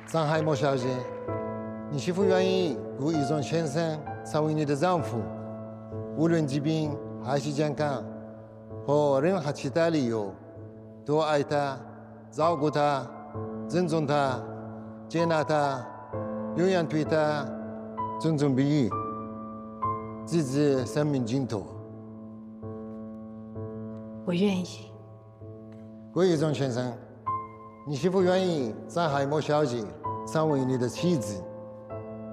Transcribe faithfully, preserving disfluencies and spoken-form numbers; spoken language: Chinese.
张海默小姐，你是否愿意顾一中先生成为你的丈夫？无论疾病还是健康，或任何其他理由，都爱他、照顾他、尊重他、接纳他，永远对他尊重不渝，直至生命尽头。 我愿意。 郭一中先生，你是否愿意张海默小姐成为你的妻子？